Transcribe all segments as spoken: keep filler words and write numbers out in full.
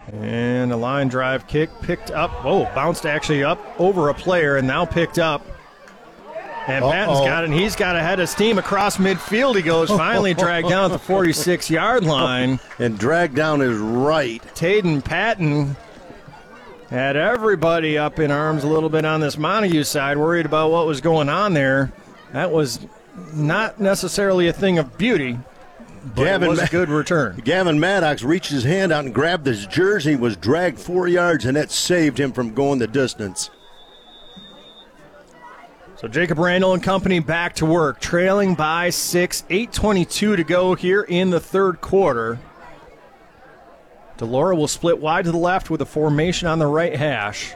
And a line drive kick picked up. Whoa, bounced actually up over a player and now picked up. And Uh-oh. Patton's got it, and he's got a head of steam across midfield. He goes, finally dragged down at the forty-six-yard line. And dragged down his right. Taden Patton had everybody up in arms a little bit on this Montague side, worried about what was going on there. That was not necessarily a thing of beauty, but Gavin it was a good return. Gavin Maddox reached his hand out and grabbed his jersey, was dragged four yards, and that saved him from going the distance. So Jacob Randall and company back to work, trailing by six, eight twenty-two to go here in the third quarter. DeLaura will split wide to the left with a formation on the right hash.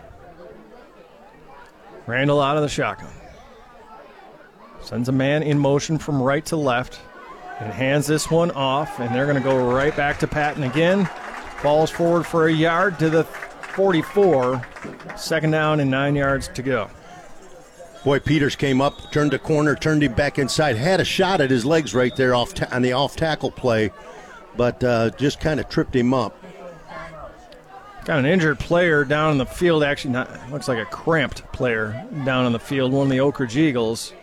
Randall out of the shotgun. Sends a man in motion from right to left and hands this one off, and they're going to go right back to Patton again. Falls forward for a yard to the forty-four. Second down and nine yards to go. Boy, Peters came up, turned the corner, turned him back inside, had a shot at his legs right there off ta- on the off-tackle play, but uh, just kind of tripped him up. Got an injured player down in the field, actually not, looks like a cramped player down in the field, one of the Oak Ridge Eagles.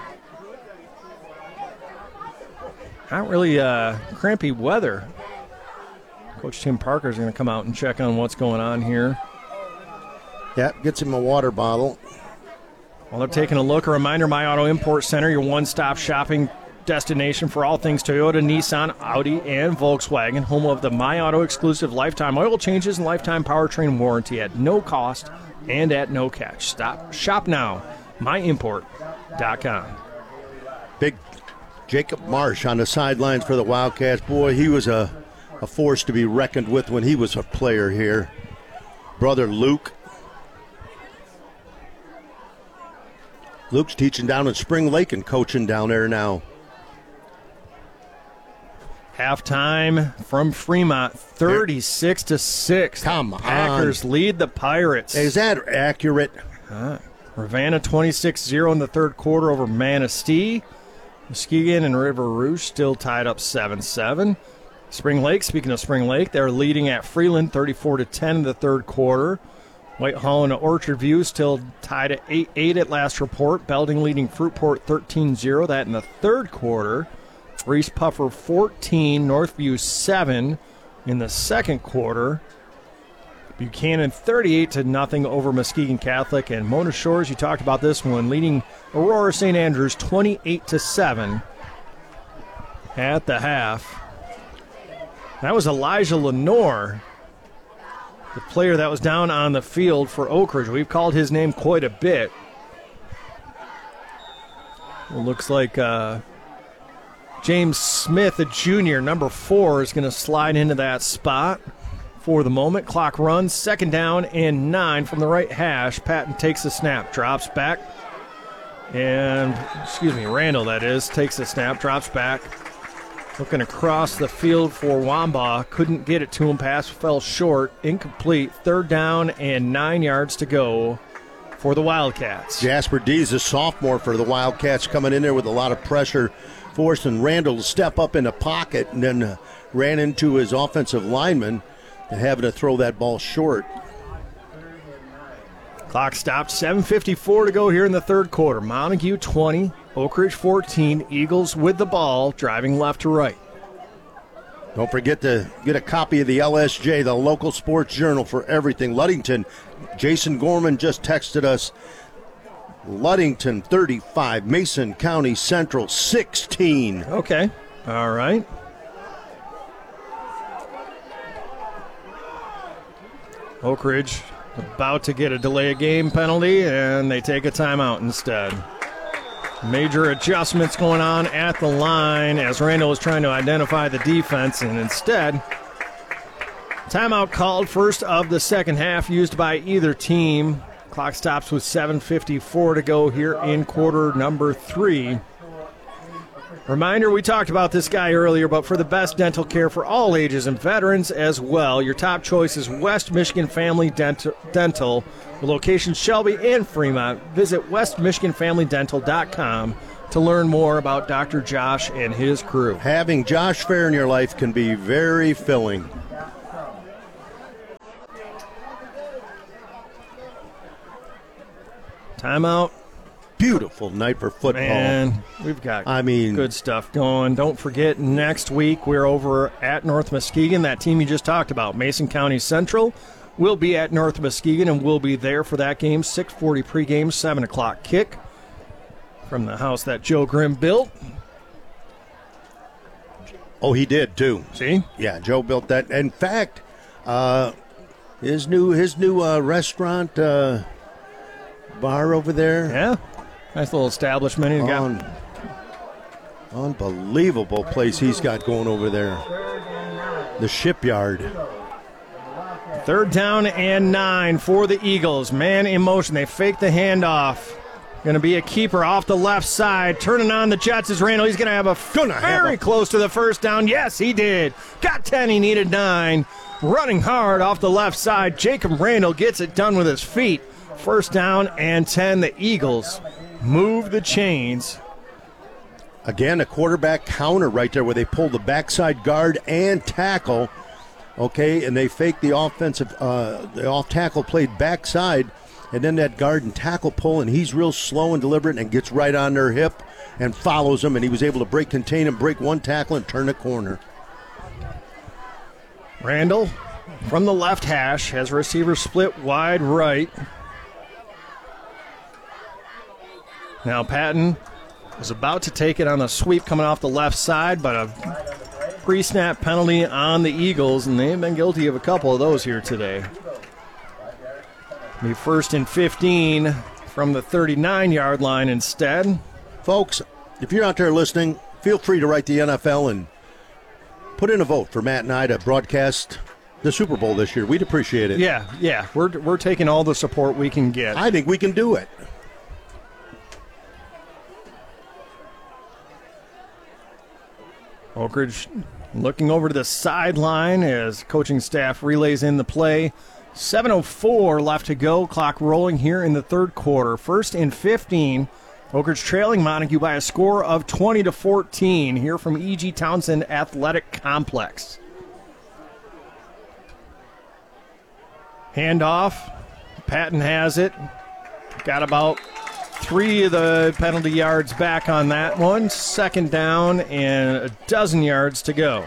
Not really uh, crampy weather. Coach Tim Parker is going to come out and check on what's going on here. Yep, gets him a water bottle. While they're taking a look, a reminder, My Auto Import Center, your one-stop shopping destination for all things Toyota, Nissan, Audi, and Volkswagen, home of the My Auto exclusive lifetime oil changes and lifetime powertrain warranty at no cost and at no catch. Stop, shop now, my import dot com. Big Jacob Marsh on the sidelines for the Wildcats. Boy, he was a, a force to be reckoned with when he was a player here. Brother Luke. Luke's teaching down at Spring Lake and coaching down there now. Halftime from Fremont, thirty-six to six. Come on. Packers lead the Pirates. Is that accurate? Uh, Ravenna twenty-six zero in the third quarter over Manistee. Muskegon and River Rouge still tied up seven seven. Spring Lake, speaking of Spring Lake, they're leading at Freeland thirty-four to ten in the third quarter. Whitehall and Orchard View still tied at eight eight at last report. Belding leading Fruitport thirteen zero. That in the third quarter. Reese Puffer fourteen, Northview seven in the second quarter. Buchanan thirty-eight to nothing over Muskegon Catholic. And Mona Shores, you talked about this one, leading Aurora Saint Andrews twenty-eight to seven at the half. That was Elijah Lenore, the player that was down on the field for Oak Ridge. We've called his name quite a bit. It looks like uh, James Smith, a junior, number four, is going to slide into that spot for the moment. Clock runs, second down and nine from the right hash. Patton takes the snap, drops back, and, excuse me, Randall, that is, takes the snap, drops back. Looking across the field for Wamba. Couldn't get it to him. Pass fell short. Incomplete. Third down and nine yards to go for the Wildcats. Jasper Dees, a sophomore for the Wildcats, coming in there with a lot of pressure, forcing Randall to step up in the pocket, and then uh, ran into his offensive lineman and having to throw that ball short. Clock stopped. seven fifty-four to go here in the third quarter. Montague twenty, Oak Ridge fourteen. Eagles with the ball, driving left to right. Don't forget to get a copy of the L S J, the local sports journal, for everything. Ludington, Jason Gorman just texted us. Ludington thirty-five, Mason County Central sixteen. Okay, all right. Oak Ridge about to get a delay of game penalty, and they take a timeout instead. Major adjustments going on at the line as Randall is trying to identify the defense, and instead, timeout called, first of the second half, used by either team. Clock stops with seven fifty-four to go here in quarter number three. Reminder, we talked about this guy earlier, but for the best dental care for all ages and veterans as well, your top choice is West Michigan Family Dent- Dental, with locations Shelby and Fremont. Visit west michigan family dental dot com to learn more about Doctor Josh and his crew. Having Josh Fair in your life can be very filling. Timeout. Beautiful night for football. Man, we've got I mean, good stuff going. Don't forget, next week we're over at North Muskegon. That team you just talked about, Mason County Central, will be at North Muskegon, and we'll be there for that game. six forty pregame, seven o'clock kick from the house that Joe Grimm built. Oh, he did, too. See? Yeah, Joe built that. In fact, uh, his new his new uh, restaurant uh, bar over there. Yeah. Nice little establishment he's got. Un- unbelievable place he's got going over there. The Shipyard. Third down and nine for the Eagles. Man in motion. They fake the handoff. Going to be a keeper off the left side. Turning on the Jets is Randall. He's going to have a Gonna very have a- close to the first down. Yes, he did. Got ten. He needed nine. Running hard off the left side. Jacob Randall gets it done with his feet. First down and ten. The Eagles move the chains. Again, a quarterback counter right there where they pull the backside guard and tackle. Okay, and they fake the offensive, uh, the off tackle played backside, and then that guard and tackle pull, and he's real slow and deliberate and gets right on their hip and follows them, and he was able to break, contain and break one tackle and turn the corner. Randall from the left hash has receiver split wide right. Now Patton was about to take it on a sweep coming off the left side, but a pre-snap penalty on the Eagles, and they've been guilty of a couple of those here today. Be first and fifteen from the thirty-nine-yard line instead. Folks, if you're out there listening, feel free to write the N F L and put in a vote for Matt and I to broadcast the Super Bowl this year. We'd appreciate it. Yeah, yeah, we're we're taking all the support we can get. I think we can do it. Oak Ridge looking over to the sideline as coaching staff relays in the play. seven oh four left to go. Clock rolling here in the third quarter. First and fifteen. Oak Ridge trailing Montague by a score of twenty to fourteen here from E G. Townsend Athletic Complex. Handoff. Patton has it. Got about three of the penalty yards back on that one. Second down and a dozen yards to go.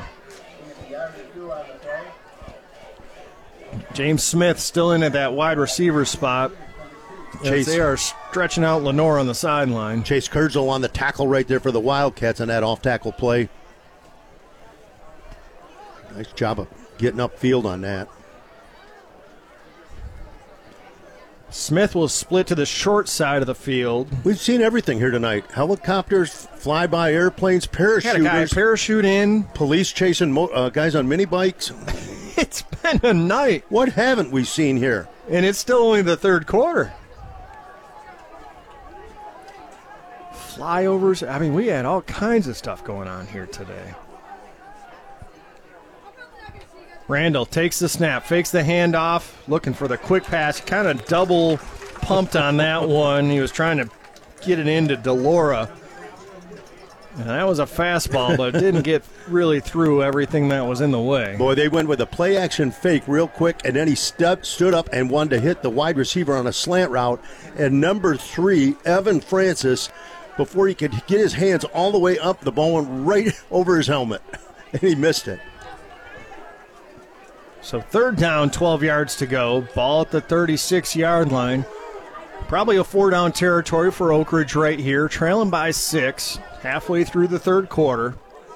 James Smith still in at that wide receiver spot. Chase, they are stretching out Lenore on the sideline. Chase Kurzel on the tackle right there for the Wildcats on that off-tackle play. Nice job of getting upfield on that. Smith will split to the short side of the field. We've seen everything here tonight. Helicopters, flyby airplanes, parachuters. Got a guy parachute in. Police chasing mo- uh, guys on mini bikes. It's been a night. What haven't we seen here? And it's still only the third quarter. Flyovers. I mean, we had all kinds of stuff going on here today. Randall takes the snap, fakes the handoff, looking for the quick pass. Kind of double pumped on that one. He was trying to get it into Delora. And that was a fastball, but it didn't get really through everything that was in the way. Boy, they went with a play-action fake real quick, and then he stepped, stood up and wanted to hit the wide receiver on a slant route. And number three, Evan Francis, before he could get his hands all the way up, the ball went right over his helmet, and he missed it. So third down, twelve yards to go. Ball at the thirty-six-yard line. Probably a four-down territory for Oak Ridge right here, trailing by six, halfway through the third quarter.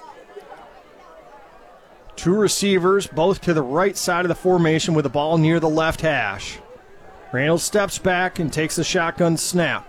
Two receivers, both to the right side of the formation with the ball near the left hash. Randall steps back and takes the shotgun snap.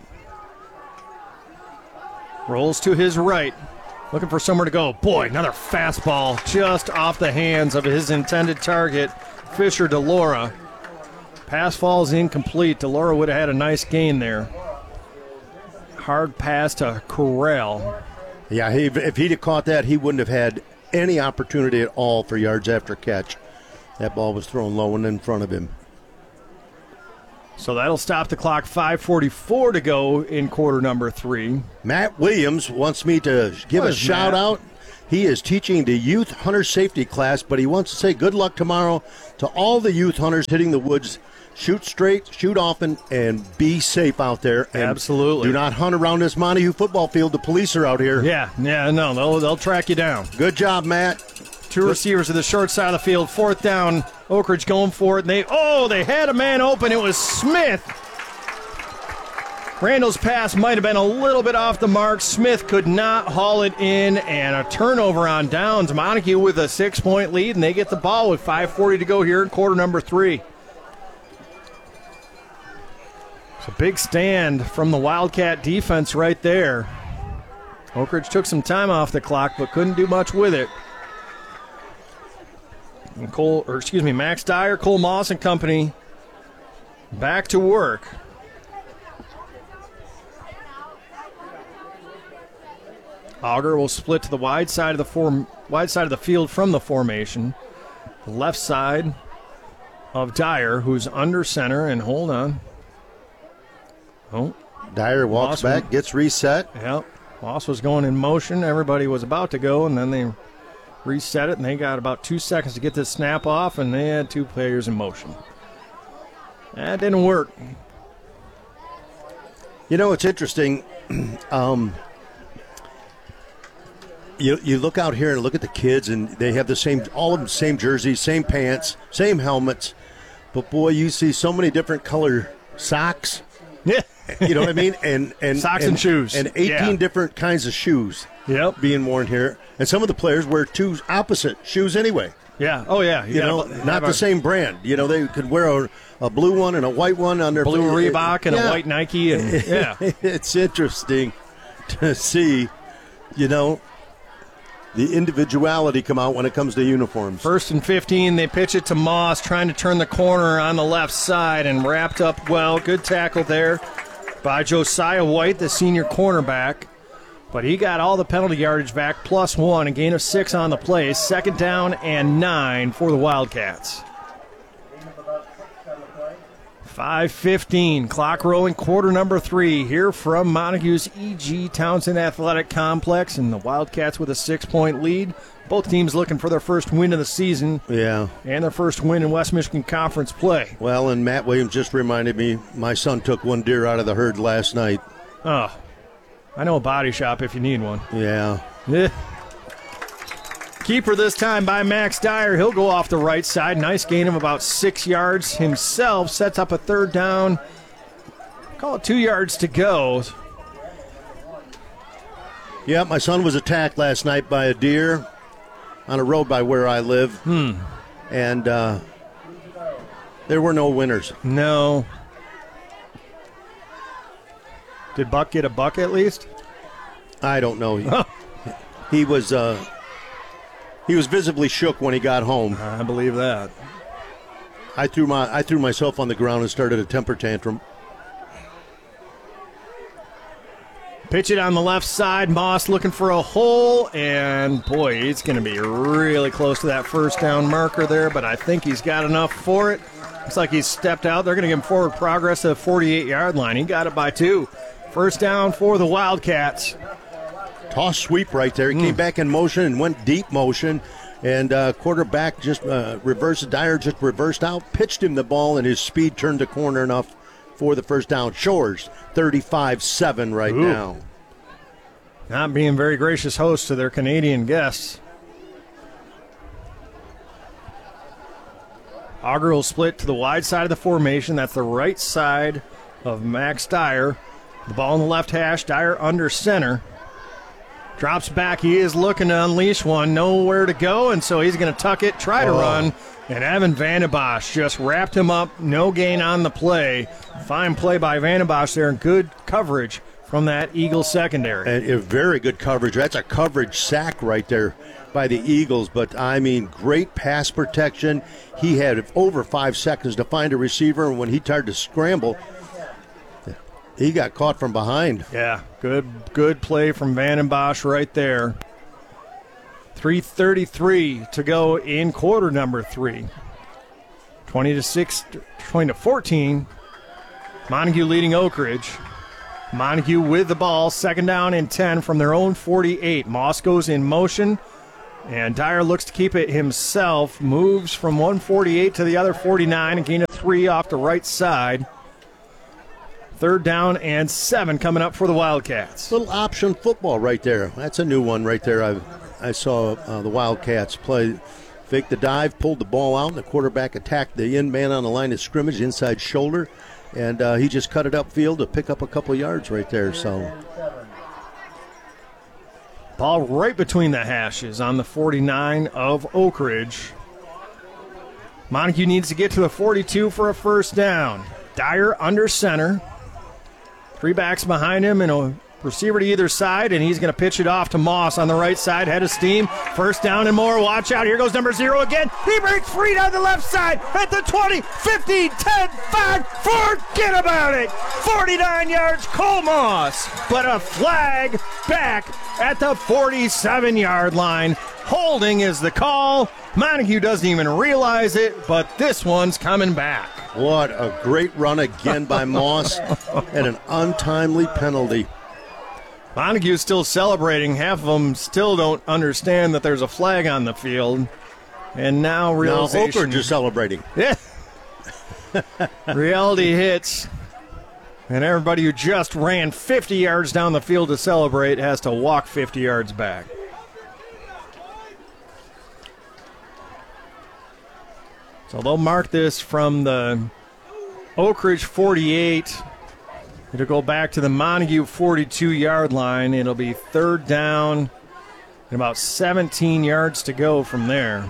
Rolls to his right. Looking for somewhere to go. Boy, another fastball just off the hands of his intended target, Fisher Delora. Pass falls incomplete. Delora would have had a nice gain there. Hard pass to Corral. Yeah, he, if he'd have caught that, he wouldn't have had any opportunity at all for yards after catch. That ball was thrown low and in front of him. So that'll stop the clock. five forty-four to go in quarter number three. Matt Williams wants me to give What a is shout Matt? out He is teaching the youth hunter safety class, but he wants to say good luck tomorrow to all the youth hunters hitting the woods. Shoot straight, shoot often, and be safe out there. And absolutely. Do not hunt around this Montague football field. The police are out here. Yeah, yeah, no, they'll, they'll track you down. Good job, Matt. Two good. receivers to the short side of the field. Fourth down, Oak Ridge going for it. And they, oh, they had a man open. It was Smith. Randall's pass might have been a little bit off the mark. Smith could not haul it in, and a turnover on downs. Montague with a six-point lead, and they get the ball with five forty to go here in quarter number three. A big stand from the Wildcat defense right there. Oak Ridge took some time off the clock, but couldn't do much with it. And Cole, or excuse me, Max Dyer, Cole Moss and company back to work. Auger will split to the wide side of the form, wide side of the field from the formation. The left side of Dyer, who's under center, and hold on. Oh, Dyer walks Moss back, went, gets reset. Yep. Moss was going in motion. Everybody was about to go, and then they reset it, and they got about two seconds to get this snap off, and they had two players in motion. That didn't work. You know, it's interesting. um, you you look out here and look at the kids, and they have the same, all of them same jerseys, same pants, same helmets. But boy, you see so many different color socks. Yeah. You know what I mean? And and socks and, and shoes. And eighteen yeah. different kinds of shoes. Yep. Being worn here. And some of the players wear two opposite shoes anyway. Yeah. Oh, yeah. You, you know, not the a, same brand. You know, they could wear a, a blue one and a white one on their blue Reebok and yeah. a white Nike. And yeah. It's interesting to see, you know, the individuality come out when it comes to uniforms. First and fifteen, they pitch it to Moss, trying to turn the corner on the left side, and wrapped up well. Good tackle there by Josiah White, the senior cornerback. But he got all the penalty yardage back, plus one, a gain of six on the play. Second down and nine for the Wildcats. five fifteen, clock rolling, quarter number three here from Montague's E G Townsend Athletic Complex, and the Wildcats with a six-point lead. Both teams looking for their first win of the season. Yeah. And their first win in West Michigan Conference play. Well, and Matt Williams just reminded me, my son took one deer out of the herd last night. Oh, I know a body shop if you need one. Yeah. Yeah. Keeper this time by Max Dyer. He'll go off the right side. Nice gain of about six yards himself. Sets up a third down. Call it two yards to go. Yeah, my son was attacked last night by a deer on a road by where I live. Hmm. And uh, there were no winners. No. Did Buck get a buck at least? I don't know. He, he was uh, he was visibly shook when he got home. I believe that. I threw my I threw myself on the ground and started a temper tantrum. Pitch it on the left side. Moss looking for a hole, and boy, it's going to be really close to that first down marker there, but I think he's got enough for it. Looks like he's stepped out. They're going to give him forward progress to the forty-eight-yard line. He got it by two. First down for the Wildcats. Toss sweep right there. He mm. came back in motion and went deep motion, and uh, quarterback just uh, reversed. Dyer just reversed out, pitched him the ball, and his speed turned the corner enough for the first down. Shores, thirty-five seven right Ooh. now. Not being very gracious hosts to their Canadian guests. Auger will split to the wide side of the formation. That's the right side of Max Dyer. The ball in the left hash. Dyer under center. Drops back. He is looking to unleash one. Nowhere to go, and so he's going to tuck it, try to oh. run. And Evan Vandenbosch just wrapped him up. No gain on the play. Fine play by Vandenbosch there, and good coverage from that Eagles secondary. And a very good coverage. That's a coverage sack right there by the Eagles. But, I mean, great pass protection. He had over five seconds to find a receiver, and when he tried to scramble, he got caught from behind. Yeah, good good play from Vandenbosch right there. three thirty-three to go in quarter number three. twenty to six, twenty to fourteen. Montague leading Oak Ridge. Montague with the ball, second down and ten from their own forty-eight. Moss goes in motion, And Dyer looks to keep it himself, moves from one forty-eight to the other forty-nine, and gain a three off the right side. Third down and seven coming up for the Wildcats. Little option football right there. That's a new one right there. I I saw uh, the Wildcats play. Fake the dive, pulled the ball out, and the quarterback attacked the end man on the line of scrimmage, inside shoulder, and uh, he just cut it upfield to pick up a couple yards right there. So, ball right between the hashes on the forty-nine of Oak Ridge. Montague needs to get to the forty-two for a first down. Dyer under center. Three backs behind him and a receiver to either side, and he's going to pitch it off to Moss on the right side. Head of steam. First down and more. Watch out. Here goes number zero again. He breaks free down the left side at the twenty, fifteen, ten, five. Forget about it. forty-nine yards, Cole Moss. But a flag back at the forty-seven-yard line. Holding is the call. Montague doesn't even realize it, but this one's coming back. What a great run again by Moss and an untimely penalty. Montague's still celebrating. Half of them still don't understand that there's a flag on the field. And now realization. Now Oak Ridge is celebrating. Yeah. Reality hits. And everybody who just ran fifty yards down the field to celebrate has to walk fifty yards back. So they'll mark this from the Oak Ridge forty-eight. It'll go back to the Montague forty-two-yard line. It'll be third down and about seventeen yards to go from there.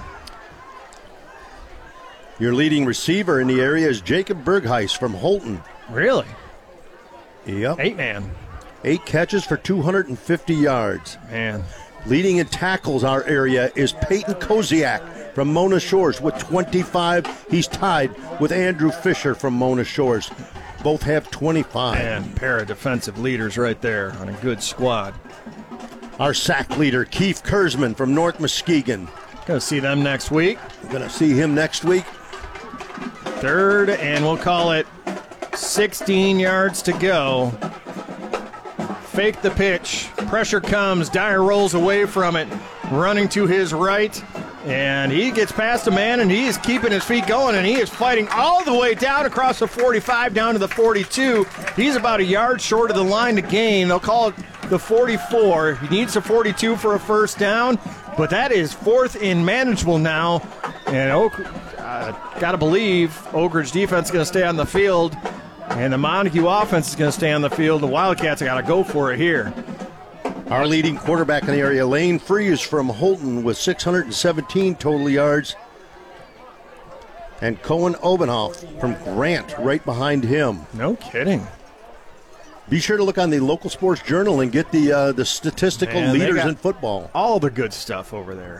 Your leading receiver in the area is Jacob Bergheis from Holton. Really? Yep. Eight man. Eight catches for two hundred fifty yards. Man. Leading in tackles our area is Peyton Koziak from Mona Shores with twenty-five. He's tied with Andrew Fisher from Mona Shores. Both have twenty-five. And pair of defensive leaders right there on a good squad. Our sack leader, Keith Kurzman from North Muskegon. Going to see them next week. We're going to see him next week. Third, and we'll call it sixteen yards to go. Fake the pitch. Pressure comes. Dyer rolls away from it. Running to his right. And he gets past a man, and he is keeping his feet going, and he is fighting all the way down across the forty-five down to the forty-two. He's about a yard short of the line to gain. They'll call it the forty-four. He needs a forty-two for a first down, but that is fourth and manageable now. And Oak, uh, got to believe Oak Ridge defense is going to stay on the field, and the Montague offense is going to stay on the field. The Wildcats have got to go for it here. Our leading quarterback in the area, Lane Freeze from Holton with six hundred seventeen total yards. And Cohen Obenhoff from Grant right behind him. No kidding. Be sure to look on the Local Sports Journal and get the uh, the statistical Man, they leaders got in football. All the good stuff over there.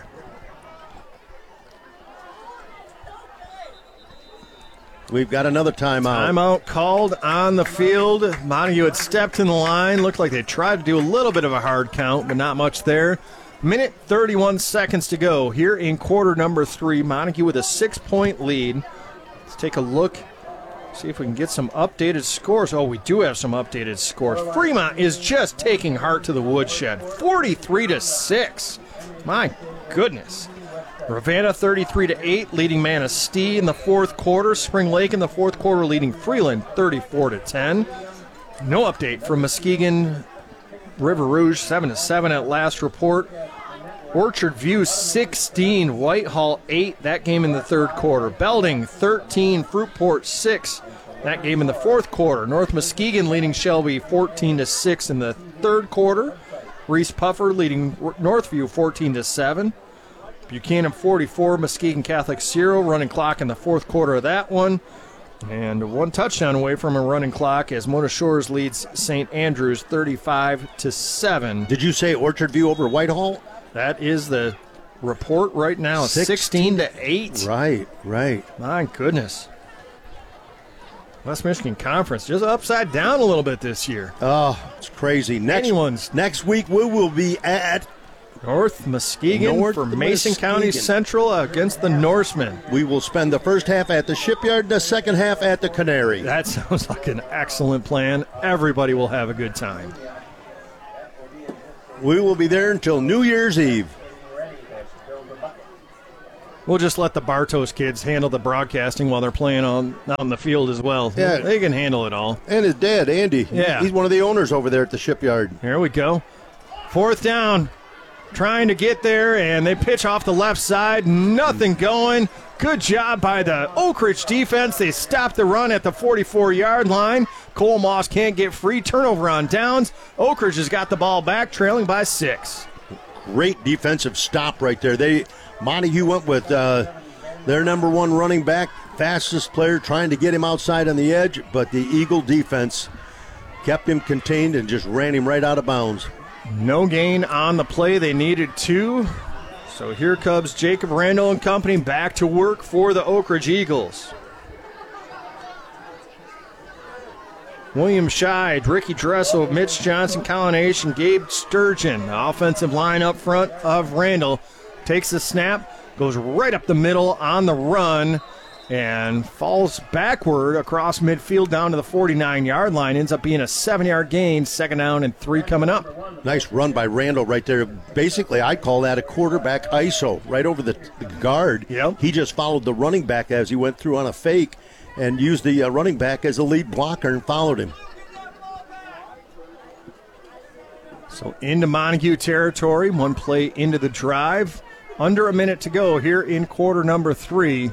We've got another timeout. Timeout called on the field. Montague had stepped in the line. Looked like they tried to do a little bit of a hard count, but not much there. Minute thirty-one seconds to go here in quarter number three. Montague with a six-point lead. Let's take a look, see if we can get some updated scores. Oh, we do have some updated scores. Fremont is just taking heart to the woodshed. forty-three to six. My goodness. Ravenna thirty-three to eight, leading Manistee in the fourth quarter. Spring Lake in the fourth quarter, leading Freeland thirty-four to ten. No update from Muskegon River Rouge, seven to seven at last report. Orchard View sixteen, Whitehall eight. That game in the third quarter. Belding thirteen, Fruitport six. That game in the fourth quarter. North Muskegon leading Shelby fourteen to six in the third quarter. Reese Puffer leading Northview fourteen to seven. Buchanan forty-four, Muskegon Catholic zero, running clock in the fourth quarter of that one. And one touchdown away from a running clock as Mona Shores leads Saint Andrews thirty-five to seven. Did you say Orchard View over Whitehall? That is the report right now, sixteen to eight. Right, right. My goodness. West Michigan Conference just upside down a little bit this year. Oh, it's crazy. Next, Anyone's next week we will be at North Muskegon North for Mason Muskegon. County Central against the Norsemen. We will spend the first half at the Shipyard, the second half at the Canary. That sounds like an excellent plan. Everybody will have a good time. We will be there until New Year's Eve. We'll just let the Bartos kids handle the broadcasting while they're playing on on the field as well. Yeah. They can handle it all. And his dad, Andy. Yeah. He's one of the owners over there at the shipyard. Here we go. Fourth down. Trying to get there, and they pitch off the left side. Nothing going. Good job by the Oak Ridge defense. They stopped the run at the forty-four-yard line. Cole Moss can't get free. Turnover on downs. Oak Ridge has got the ball back, trailing by six. Great defensive stop right there. They Montague went with uh, their number one running back, fastest player, trying to get him outside on the edge, but the Eagle defense kept him contained and just ran him right out of bounds. No gain on the play. They needed two. So here comes Jacob Randall and company back to work for the Oak Ridge Eagles. William Scheid, Ricky Dressel, Mitch Johnson, Colin Aish, and Gabe Sturgeon. The offensive line up front of Randall takes the snap, goes right up the middle on the run, and falls backward across midfield down to the forty-nine-yard line. Ends up being a seven-yard gain, second down and three coming up. Nice run by Randall right there. Basically, I call that a quarterback I S O, right over the, the guard. Yep. He just followed the running back as he went through on a fake and used the uh, running back as a lead blocker and followed him. So into Montague territory, one play into the drive. Under a minute to go here in quarter number three.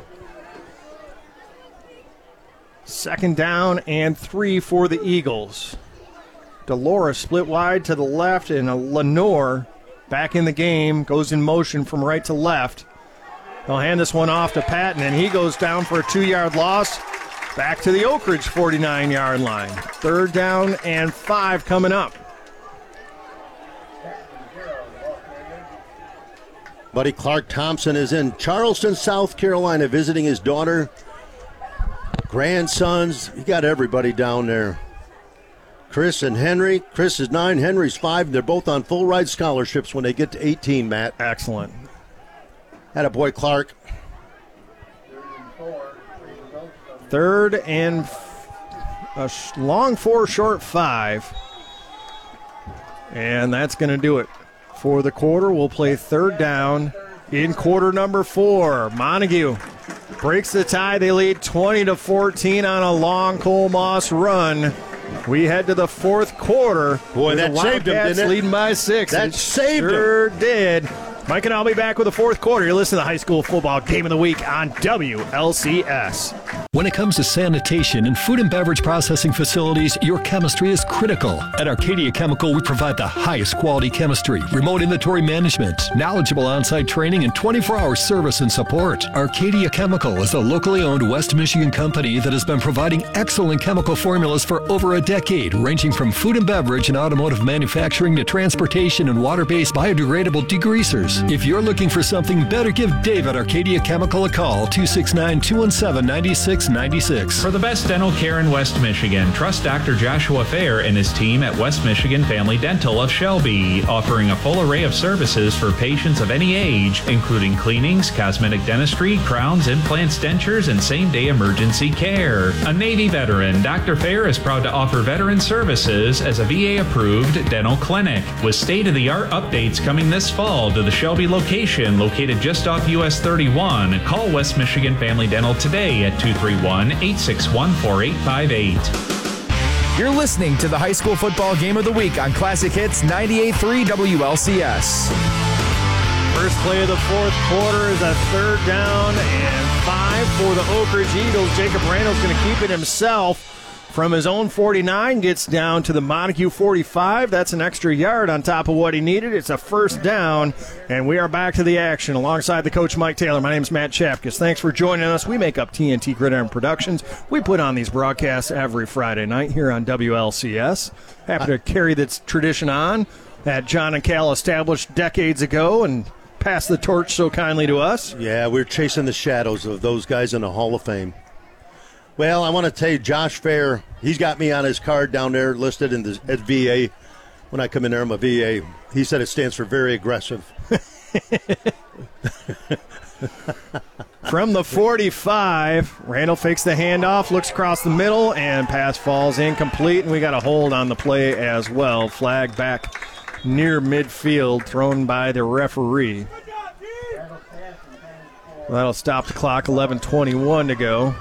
Second down and three for the Eagles. Delora split wide to the left, and a Lenore back in the game, goes in motion from right to left. They'll hand this one off to Patton, and he goes down for a two-yard loss. Back to the Oak Ridge forty-nine-yard line. Third down and five coming up. Buddy Clark Thompson is in Charleston, South Carolina, visiting his daughter, grandsons. He got everybody down there. Chris and Henry. Chris is nine, Henry's five. They're both on full ride scholarships when they get to eighteen, Matt. Excellent. Had a boy Clark. Third and f- a sh- long four, short five. And that's going to do it for the quarter. We'll play third down in quarter number four. Montague breaks the tie. They lead twenty to fourteen on a long Cole Moss run. We head to the fourth quarter. Boy, that the saved them, Wildcats didn't it? leading by six. That It saved sure did. Mike and I'll be back with the fourth quarter. You're listening to the High School Football Game of the Week on W L C S. When it comes to sanitation and food and beverage processing facilities, your chemistry is critical. At Arcadia Chemical, we provide the highest quality chemistry, remote inventory management, knowledgeable on-site training, and twenty-four hour service and support. Arcadia Chemical is a locally owned West Michigan company that has been providing excellent chemical formulas for over a decade, ranging from food and beverage and automotive manufacturing to transportation and water-based biodegradable degreasers. If you're looking for something better, give Dave at Arcadia Chemical a call, two six nine, two one seven, nine six nine six. For the best dental care in West Michigan, trust Doctor Joshua Fair and his team at West Michigan Family Dental of Shelby, offering a full array of services for patients of any age, including cleanings, cosmetic dentistry, crowns, implants, dentures, and same-day emergency care. A Navy veteran, Doctor Fair is proud to offer veteran services as a V A-approved dental clinic, with state-of-the-art updates coming this fall to the Shelby location, located just off U S thirty-one. Call West Michigan Family Dental today at two three one, eight six one, four eight five eight. You're listening to the High School Football Game of the Week on Classic Hits ninety-eight point three W L C S. First play of the fourth quarter is a third down and five for the Oak Ridge Eagles. Jacob Randall's going to keep it himself from his own forty-nine, gets down to the Montague forty-five. That's an extra yard on top of what he needed. It's a first down, and we are back to the action alongside the coach, Mike Taylor. My name is Matt Chapkus. Thanks for joining us. We make up T N T Gridiron Productions. We put on these broadcasts every Friday night here on W L C S. Happy to carry this tradition on that John and Cal established decades ago and passed the torch so kindly to us. Yeah, we're chasing the shadows of those guys in the Hall of Fame. Well, I want to tell you, Josh Fair, he's got me on his card down there listed in the at V A. When I come in there, I'm a V A. He said it stands for very aggressive. From the forty-five, Randall fakes the handoff, looks across the middle, and pass falls incomplete, and we got a hold on the play as well. Flag back near midfield, thrown by the referee. That'll stop the clock, eleven twenty-one to go.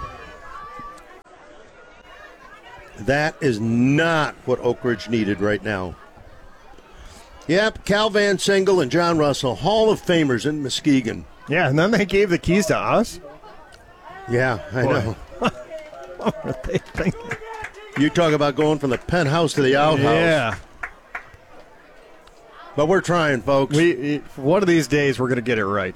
That is not what Oak Ridge needed right now. Yep, Cal Van Singel and John Russell, Hall of Famers in Muskegon. Yeah, and then they gave the keys to us. Yeah, I Boy. know. What were they thinking? You talk about going from the penthouse to the outhouse. Yeah. But we're trying, folks. We one of these days we're going to get it right.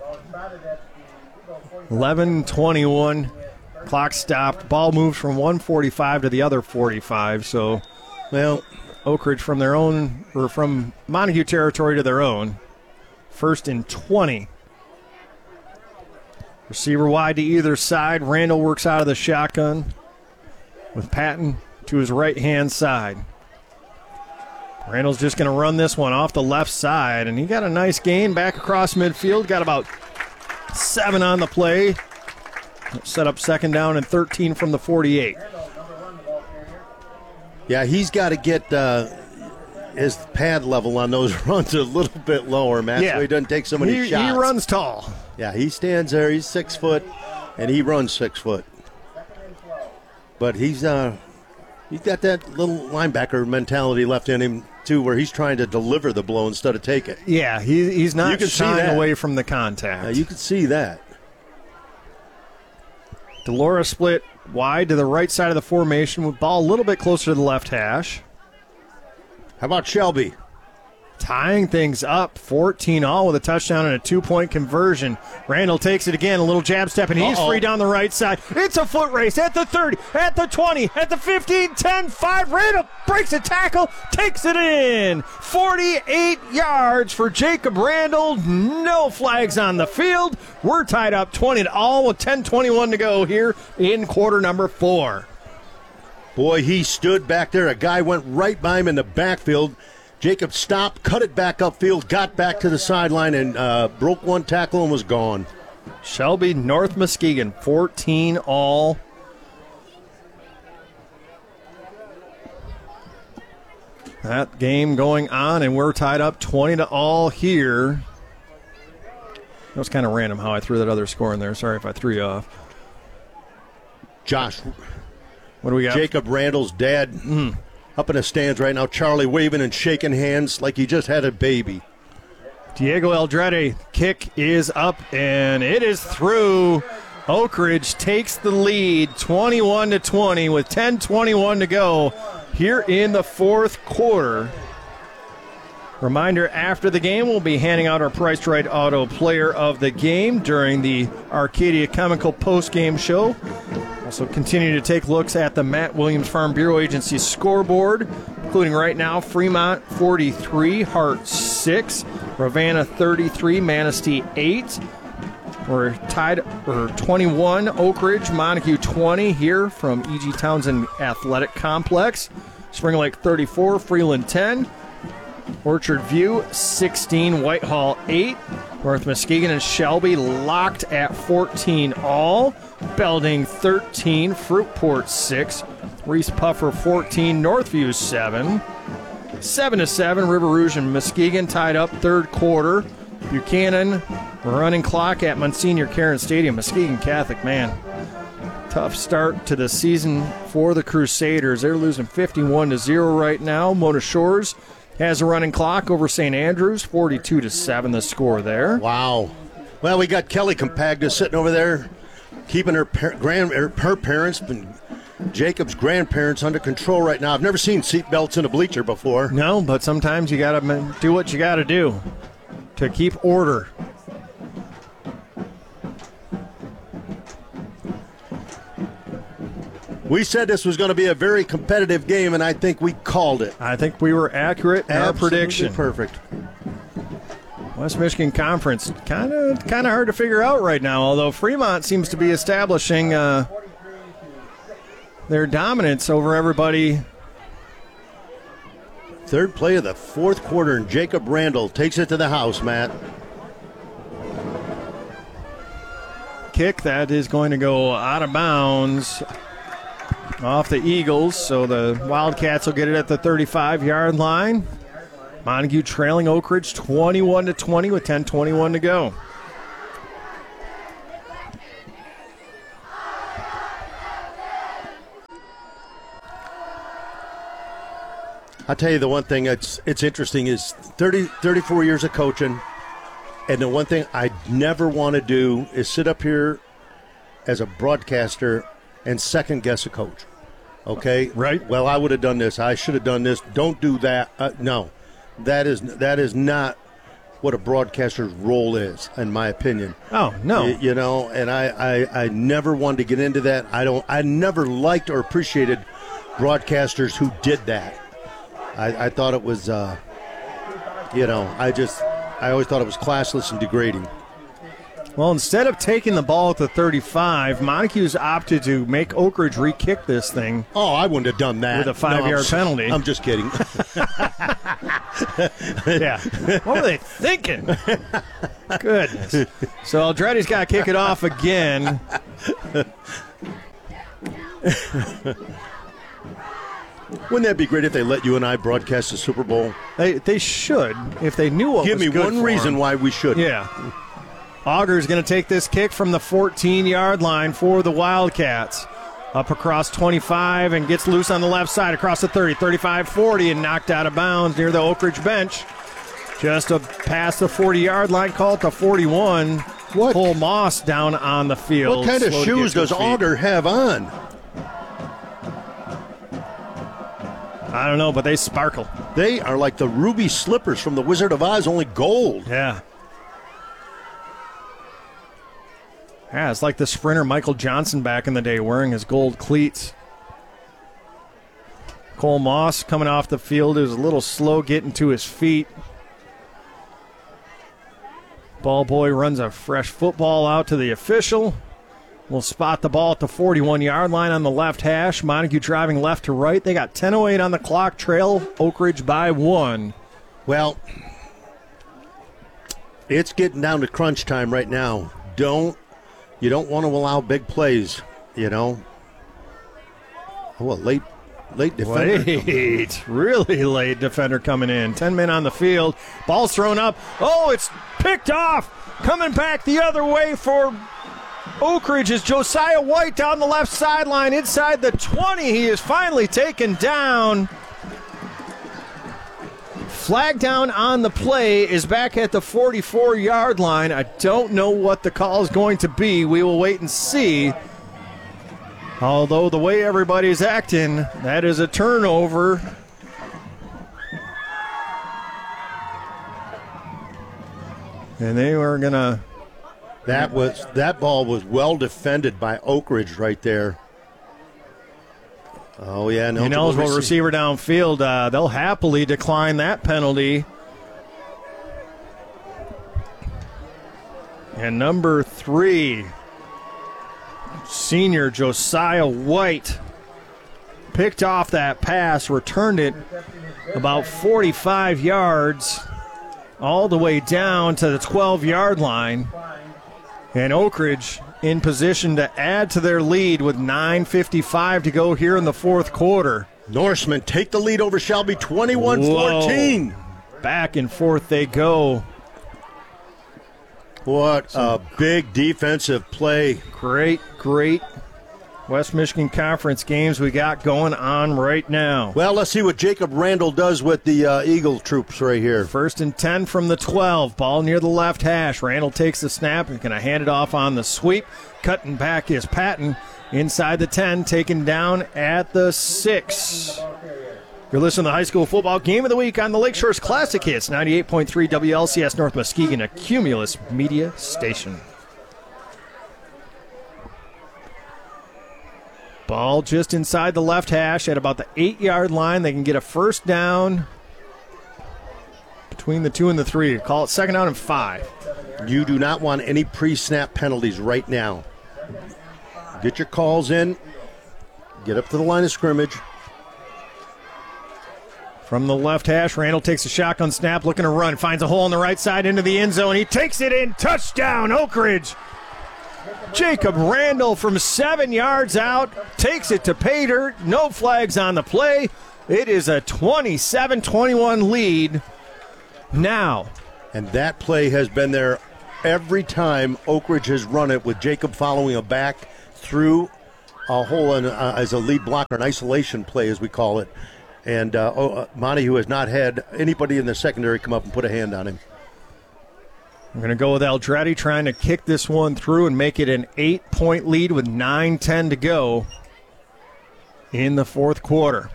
eleven twenty-one, clock stopped. Ball moves from one forty-five to the other forty-five. So, well, Oak Ridge from their own, or from Montague territory to their own. First and twenty. Receiver wide to either side. Randall works out of the shotgun with Patton to his right-hand side. Randall's just going to run this one off the left side, and he got a nice gain back across midfield. Got about seven on the play. Set up second down and thirteen from the forty-eight. Yeah, he's got to get uh, his pad level on those runs a little bit lower, Matt, Yeah. so he doesn't take so many He, shots. he runs tall. Yeah, he stands there. He's six foot, and he runs six foot. But he's uh, he's got that little linebacker mentality left in him too, where he's trying to deliver the blow instead of take it. Yeah, he, he's You not can see shying that. away from the contact. Uh, you can see that. Delora split wide to the right side of the formation with ball a little bit closer to the left hash. How about Shelby? Tying things up, fourteen all with a touchdown and a two-point conversion. Randall takes it again, a little jab step, and he's Uh-oh. free down the right side. It's a foot race at the thirty, at the twenty, at the fifteen, ten, five. Randall breaks a tackle, takes it in. forty-eight yards for Jacob Randall. No flags on the field. We're tied up twenty to all with ten twenty-one to go here in quarter number four. Boy, he stood back there. A guy went right by him in the backfield. Jacob stopped, cut it back upfield, got back to the sideline, and uh, broke one tackle and was gone. Shelby, North Muskegon, fourteen all. That game going on, and we're tied up twenty to all here. That was kind of random how I threw that other score in there. Sorry if I threw you off. Josh, What do we got? Jacob Randall's dad Mm. up in the stands right now. Charlie waving and shaking hands like he just had a baby. Diego Eldrede, kick is up, and it is through. Oak Ridge takes the lead, twenty-one to twenty, with ten twenty-one to go here in the fourth quarter. Reminder, after the game, we'll be handing out our Price Right Auto Player of the Game during the Arcadia Chemical post-game show. Also continue to take looks at the Matt Williams Farm Bureau Agency scoreboard, including right now Fremont forty-three, Hart six, Ravenna thirty-three, Manistee eight. We're tied for twenty-one, Oak Ridge, Montague twenty here from E G Townsend Athletic Complex. Spring Lake thirty-four, Freeland ten. Orchard View sixteen, Whitehall eight. North Muskegon and Shelby locked at fourteen all. Belding thirteen, Fruitport six. Reese Puffer fourteen, Northview seven. seven to seven, River Rouge and Muskegon tied up third quarter. Buchanan running clock at Monsignor Karen Stadium. Muskegon Catholic, man, tough start to the season for the Crusaders. They're losing fifty-one to zero right now. Mona Shores has a running clock over Saint Andrews, forty-two to seven the score there. Wow. Well, we got Kelly Compagna sitting over there, keeping her par- grand her, her parents and Jacob's grandparents under control right now. I've never seen seatbelts in a bleacher before. No, but sometimes you got to do what you got to do to keep order. We said this was going to be a very competitive game, and I think we called it. I think we were accurate in our Absolutely prediction. perfect. West Michigan Conference, kind of kind of hard to figure out right now, although Fremont seems to be establishing uh, their dominance over everybody. Third play of the fourth quarter, and Jacob Randall takes it to the house, Matt. Kick that is going to go out of bounds off the Eagles, so the Wildcats will get it at the thirty-five-yard line. Montague trailing Oak Ridge twenty-one to twenty with ten twenty-one to go. I'll tell you the one thing that's it's interesting is thirty, thirty-four years of coaching, and the one thing I never want to do is sit up here as a broadcaster and second guess a coach. Okay? Right. Well, I would have done this. I should have done this. Don't do that. Uh, no. That is that is not what a broadcaster's role is, in my opinion. Oh, no. You, you know, and I, I, I never wanted to get into that. I don't I never liked or appreciated broadcasters who did that. I, I thought it was, uh, you know, I just, I always thought it was classless and degrading. Well, instead of taking the ball at the thirty-five, Montague's opted to make Oak Ridge re-kick this thing. Oh, I wouldn't have done that. With a five-yard no, penalty. I'm just kidding. Yeah. What were they thinking? Goodness. So Aldretti's got to kick it off again. Wouldn't that be great if they let you and I broadcast the Super Bowl? They they should, if they knew what Give was me good one for reason them. why we should. Yeah. Auger's going to take this kick from the fourteen-yard line for the Wildcats. Up across twenty-five and gets loose on the left side across the thirty, thirty-five, forty, and knocked out of bounds near the Oak Ridge bench. Just a past the forty-yard line, called to forty-one. What? Cole Moss down on the field. What kind of Slow to get shoes to his does feet. Auger have on? I don't know, but they sparkle. They are like the ruby slippers from the Wizard of Oz, only gold. Yeah. Yeah, it's like the sprinter Michael Johnson back in the day wearing his gold cleats. Cole Moss coming off the field is a little slow getting to his feet. Ball boy runs a fresh football out to the official. We'll spot the ball at the forty-one-yard line on the left hash. Montague driving left to right. They got ten oh eight on the clock. Trail Oak Ridge by one. Well, it's getting down to crunch time right now. Don't you don't want to allow big plays, you know. Oh, a late late defender. Late, really late defender coming in. Ten men on the field. Ball's thrown up. Oh, it's picked off. Coming back the other way for Oak Ridge is Josiah White down the left sideline inside the twenty. He is finally taken down. Flag down on the play is back at the forty-four-yard line. I don't know what the call is going to be. We will wait and see. Although the way everybody's acting, that is a turnover. And they were going to... That was that ball was well defended by Oak Ridge right there. Oh, yeah. An eligible receiver downfield. Uh, they'll happily decline that penalty. And number three, senior Josiah White, picked off that pass, returned it about forty-five yards, all the way down to the twelve-yard line. And Oak Ridge in position to add to their lead with nine fifty-five to go here in the fourth quarter. Norsemen take the lead over Shelby, twenty-one fourteen. Back and forth they go. What a big defensive play. Great, great West Michigan Conference games we got going on right now. Well, let's see what Jacob Randall does with the uh, Eagle troops right here. First and ten from the twelve. Ball near the left hash. Randall takes the snap and going to hand it off on the sweep. Cutting back is Patton inside the ten, taken down at the six. You're listening to the High School Football Game of the Week on the Lakeshore's Classic Hits, ninety-eight point three W L C S North Muskegon, a Cumulus media station. Ball just inside the left hash at about the eight-yard line. They can get a first down between the two and the three. Call it second down and five. You do not want any pre-snap penalties right now. Get your calls in. Get up to the line of scrimmage. From the left hash, Randall takes a shotgun snap, looking to run. Finds a hole on the right side into the end zone. He takes it in. Touchdown, Oak Ridge. Jacob Randall from seven yards out takes it to pay dirt. No flags on the play. It is a twenty-seven twenty-one lead now. And that play has been there every time Oak Ridge has run it, with Jacob following a back through a hole in, uh, as a lead blocker, an isolation play as we call it. And uh, oh, uh, Montague has not had anybody in the secondary come up and put a hand on him. We're going to go with Aldretti trying to kick this one through and make it an eight-point lead with nine ten to go in the fourth quarter.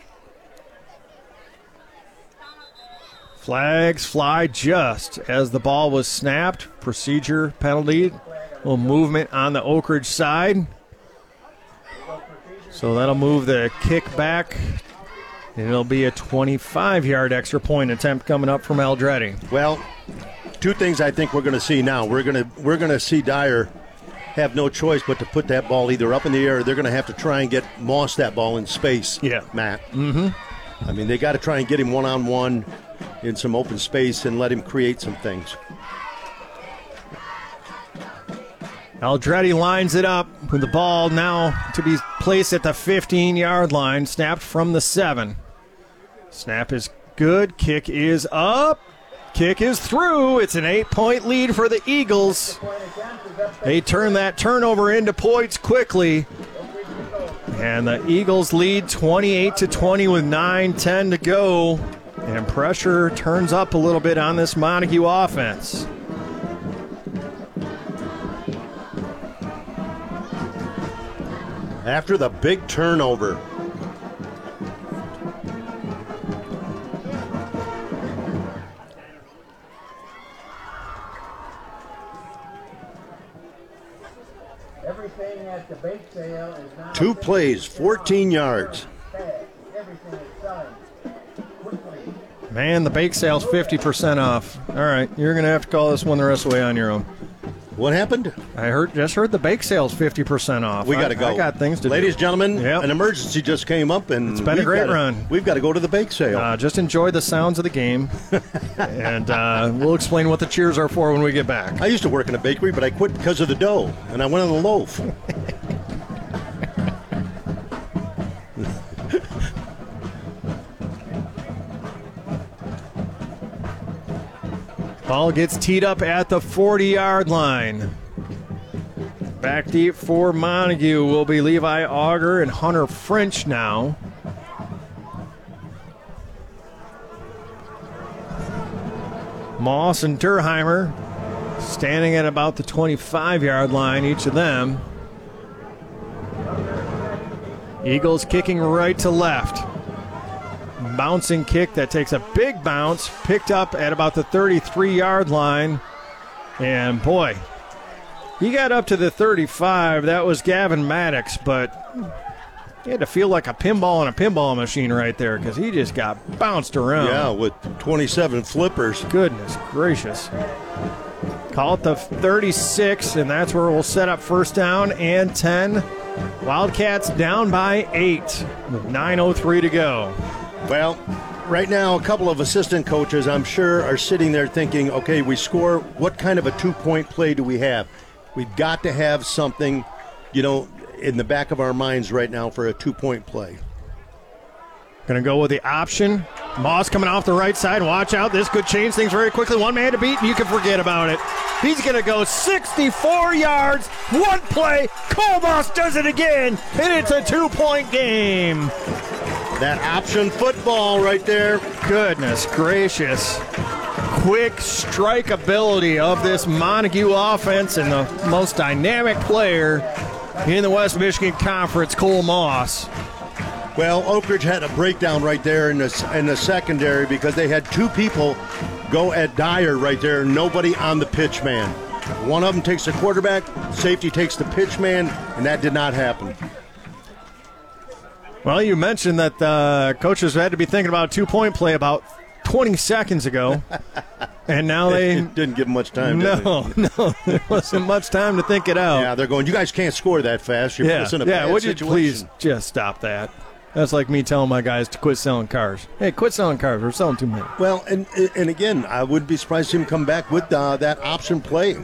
Flags fly just as the ball was snapped. Procedure penalty. A little movement on the Oak Ridge side. So that'll move the kick back. And it'll be a twenty-five-yard extra point attempt coming up from Aldretti. Well, two things I think we're going to see now. We're going to we're going to see Dyer have no choice but to put that ball either up in the air or they're going to have to try and get Moss that ball in space. Yeah. Matt. Mm-hmm. I mean, they got to try and get him one-on-one in some open space and let him create some things. Aldretti lines it up with the ball now to be placed at the fifteen-yard line, snapped from the seven. Snap is good. Kick is up. Kick is through. It's an eight-point lead for the Eagles. They turn that turnover into points quickly. And the Eagles lead twenty-eight to twenty with nine ten to go. And pressure turns up a little bit on this Montague offense. After the big turnover. Everything at the bake sale is not Two plays, fourteen yards. everything is selling quickly. Man, the bake sale's fifty percent off. All right, you're going to have to call this one the rest of the way on your own. What happened? I heard, just heard the bake sale's fifty percent off. We got to I- go. I got things to Ladies do. and gentlemen, Yep. an emergency just came up, and It's been a we've great gotta- run. We've got to go to the bake sale. Uh, just enjoy the sounds of the game, and uh, we'll explain what the cheers are for when we get back. I used to work in a bakery, but I quit because of the dough, and I went on the loaf. Ball gets teed up at the forty-yard line. Back deep for Montague will be Levi Auger and Hunter French now. Moss and Durheimer standing at about the twenty-five-yard line, each of them. Eagles kicking right to left. Bouncing kick that takes a big bounce, picked up at about the thirty-three-yard line. And boy, he got up to the thirty-five. That was Gavin Maddox, but he had to feel like a pinball in a pinball machine right there because he just got bounced around. Yeah, with twenty-seven flippers. Goodness gracious. Call it the thirty-six, and that's where we'll set up first down and ten. Wildcats down by eight with nine oh three to go. Well, right now, a couple of assistant coaches, I'm sure, are sitting there thinking, okay, we score. What kind of a two-point play do we have? We've got to have something, you know, in the back of our minds right now for a two-point play. Going to go with the option. Moss coming off the right side. Watch out. This could change things very quickly. One man to beat, and you can forget about it. He's going to go sixty-four yards. One play. Cole Moss does it again, and it's a two-point game. That option football right there. Goodness gracious. Quick strike ability of this Montague offense and the most dynamic player in the West Michigan Conference, Cole Moss. Well, Oak Ridge had a breakdown right there in the, in the secondary because they had two people go at Dyer right there, nobody on the pitch man. One of them takes the quarterback, safety takes the pitch man, and that did not happen. Well, you mentioned that the coaches had to be thinking about a two-point play about twenty seconds ago, and now they It didn't give them much time, did it? no, no, there wasn't much time to think it out. Yeah, they're going, you guys can't score that fast. You're yeah, put us in a yeah. bad Would you situation. please just stop that? That's like me telling my guys to quit selling cars. Hey, quit selling cars. We're selling too many. Well, and and again, I wouldn't be surprised to see him come back with uh, that option play.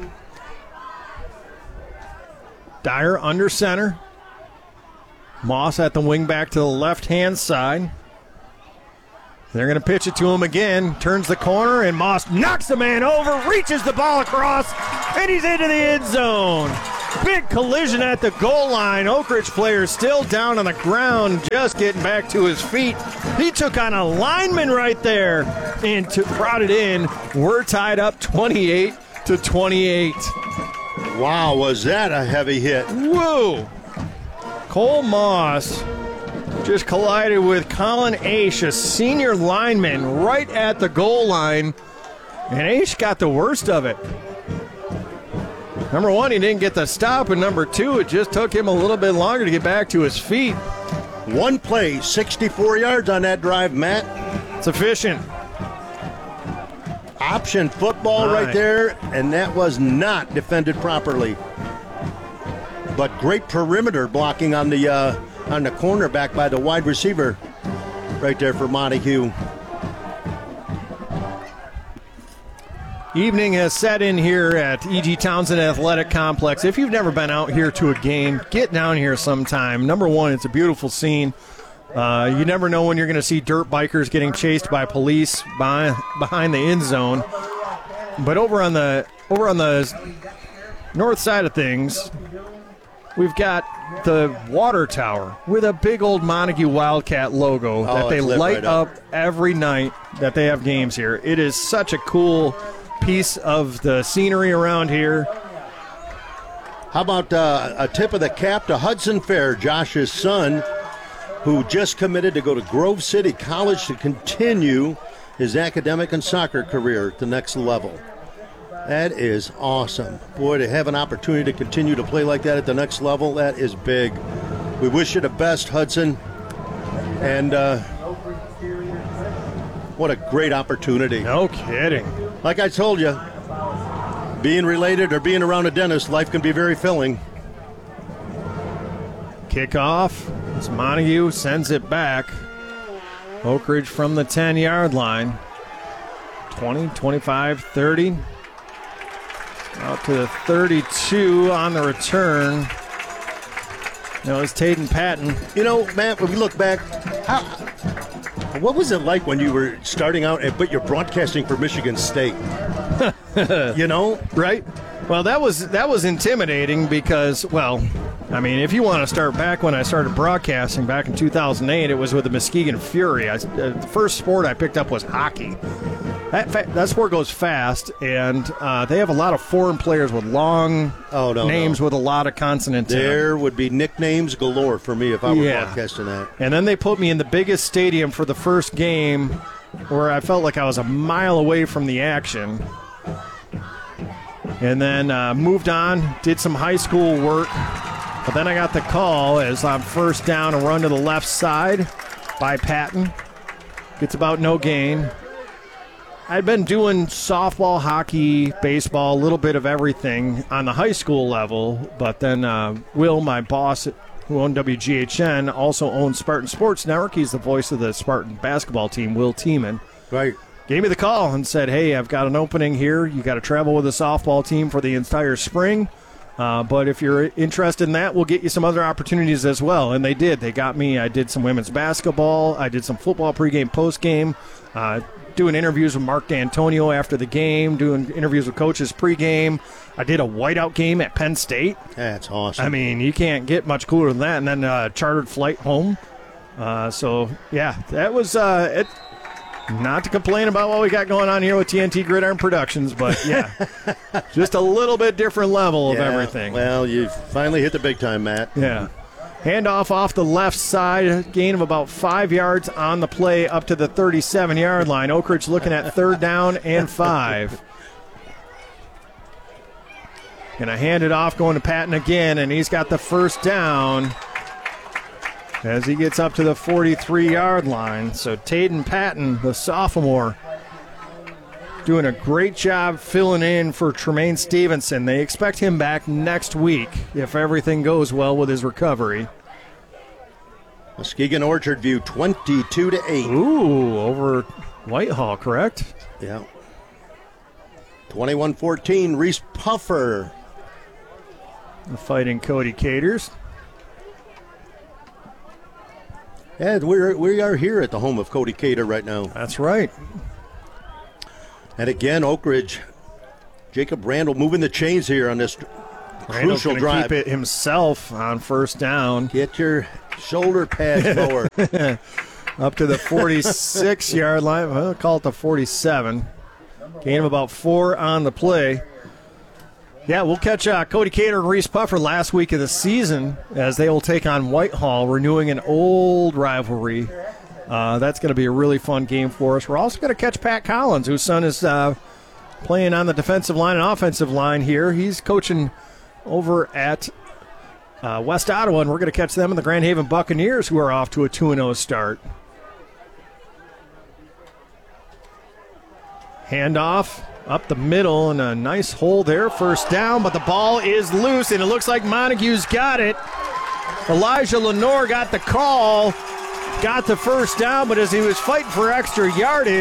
Dyer under center. Moss at the wing back to the left-hand side. They're going to pitch it to him again. Turns the corner, and Moss knocks the man over, reaches the ball across, and he's into the end zone. Big collision at the goal line. Oak Ridge player still down on the ground, just getting back to his feet. He took on a lineman right there and to, brought it in. We're tied up twenty-eight to twenty-eight. Wow, was that a heavy hit? Whoa! Cole Moss just collided with Colin Aish, a senior lineman, right at the goal line. And Aish got the worst of it. Number one, he didn't get the stop, and number two, it just took him a little bit longer to get back to his feet. One play, sixty-four yards on that drive, Matt. It's efficient. Option football All right. right there, and that was not defended properly. But great perimeter blocking on the uh, on the cornerback by the wide receiver right there for Montague. Evening has set in here at E G. Townsend Athletic Complex. If you've never been out here to a game, get down here sometime. Number one, it's a beautiful scene. Uh, you never know when you're going to see dirt bikers getting chased by police by, behind the end zone. But over on the over on the north side of things, we've got the water tower with a big old Montague Wildcat logo Oh, that they it's lit light right up. up every night that they have games here. It is such a cool piece of the scenery around here. How about uh, a tip of the cap to Hudson Fair, Josh's son, who just committed to go to Grove City College to continue his academic and soccer career at the next level. That is awesome. Boy, to have an opportunity to continue to play like that at the next level, that is big. We wish you the best, Hudson. And uh, what a great opportunity. No kidding. Like I told you, being related or being around a dentist, life can be very filling. Kickoff. As Montague sends it back. Oak Ridge from the ten-yard line. twenty, twenty-five, thirty. Out to the thirty-two on the return. Now it's Taden Patton. You know, Matt, when we look back, how, what was it like when you were starting out, and but you're broadcasting for Michigan State? You know? Right? Well, that was that was intimidating because, well, I mean, if you want to start back when I started broadcasting back in two thousand eight, it was with the Muskegon Fury. I, uh, the first sport I picked up was hockey. That, that sport goes fast, and uh, they have a lot of foreign players with long Oh, no, names no. with a lot of consonants in them. There would be nicknames galore for me if I were Yeah. broadcasting that. And then they put me in the biggest stadium for the first game where I felt like I was a mile away from the action. And then uh, moved on, did some high school work. But then I got the call as I'm first down and run to the left side by Patton. Gets about no gain. I'd been doing softball, hockey, baseball, a little bit of everything on the high school level. But then uh, Will, my boss, who owned W G H N, also owns Spartan Sports Network. He's the voice of the Spartan basketball team, Will Tiemann. Right. Gave me the call and said, hey, I've got an opening here. You got to travel with the softball team for the entire spring. Uh, but if you're interested in that, we'll get you some other opportunities as well. And they did. They got me. I did some women's basketball. I did some football pregame, postgame, uh, doing interviews with Mark D'Antonio after the game, doing interviews with coaches pregame. I did a whiteout game at Penn State. That's awesome. I mean, you can't get much cooler than that. And then uh, chartered flight home. Uh, so, yeah, that was uh, it. Not to complain about what we got going on here with T N T Gridiron Productions, but yeah, just a little bit different level of Yeah, everything. Well, you finally hit the big time, Matt. Yeah. Handoff off the left side, gain of about five yards on the play up to the thirty-seven-yard line. Oak Ridge looking at third down and five. And I hand it off going to Patton again, and he's got the first down as he gets up to the forty-three-yard line. So Taden Patton, the sophomore, doing a great job filling in for Tremaine Stevenson. They expect him back next week if everything goes well with his recovery. Muskegon Orchard View, twenty-two to eight. Ooh, over Whitehall, correct? Yeah. twenty-one fourteen, Reese Puffer. The Fighting Cody Caters. Yeah, we're, we are here at the home of Cody Cater right now. That's right. And again, Oak Ridge, Jacob Randall moving the chains here on this Randall's crucial gonna drive. keep it himself on first down. Get your shoulder pads lower. Up to the forty-six-yard line. Well, call it the forty-seven. Gain of about four on the play. Yeah, we'll catch uh, Cody Cater and Reese Puffer last week of the season as they will take on Whitehall, renewing an old rivalry. Uh, that's going to be a really fun game for us. We're also going to catch Pat Collins, whose son is uh, playing on the defensive line and offensive line here. He's coaching over at uh, West Ottawa, and we're going to catch them in the Grand Haven Buccaneers, who are off to a two and oh start. Handoff up the middle, and a nice hole there. First down, but the ball is loose, and it looks like Montague's got it. Elijah Lenore got the call, got the first down, but as he was fighting for extra yardage,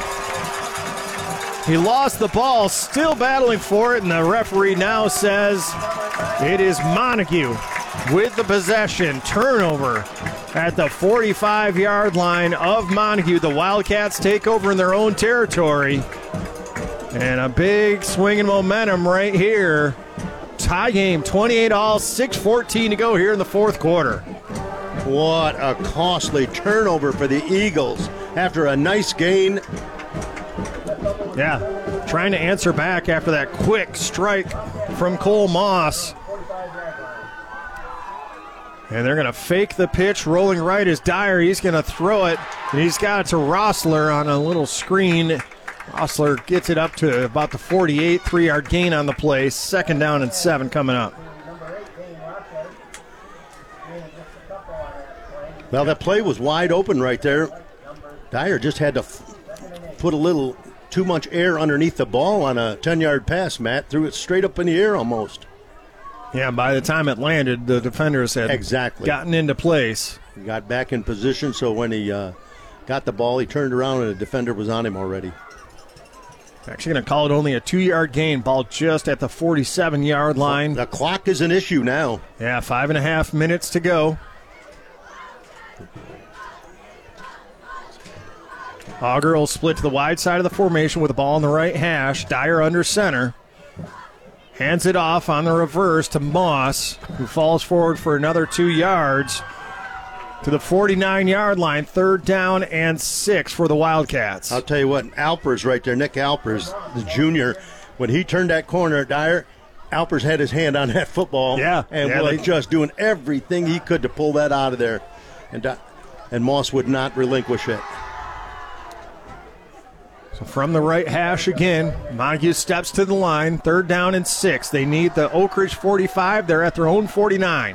he lost the ball, still battling for it, and the referee now says it is Montague with the possession. Turnover at the forty-five-yard line of Montague. The Wildcats take over in their own territory. And a big swing in momentum right here. Tie game, twenty-eight all, six fourteen to go here in the fourth quarter. What a costly turnover for the Eagles after a nice gain. Yeah, trying to answer back after that quick strike from Cole Moss. And they're going to fake the pitch. Rolling right is Dyer. He's going to throw it. And he's got it to Rossler on a little screen. Rossler gets it up to about the forty-eight, three-yard gain on the play. Second down and seven coming up. Well, that play was wide open right there. Dyer just had to f- put a little too much air underneath the ball on a ten-yard pass, Matt. Threw it straight up in the air almost. Yeah, by the time it landed, the defenders had exactly gotten into place. He got back in position, so when he uh, got the ball, he turned around and the defender was on him already. Actually going to call it only a two-yard gain. Ball just at the forty-seven-yard line. The clock is an issue now. Yeah, five and a half minutes to go. Auger will split to the wide side of the formation with the ball on the right hash. Dyer under center. Hands it off on the reverse to Moss, who falls forward for another two yards to the forty-nine-yard line. Third down and six for the Wildcats. I'll tell you what, Alpers right there, Nick Alpers, the junior, when he turned that corner, Dyer, Alpers had his hand on that football. Yeah. And yeah, was they, just doing everything he could to pull that out of there. And, and Moss would not relinquish it. So from the right hash again, Montague steps to the line. Third down and six. They need the Oak Ridge forty-five. They're at their own forty-nine.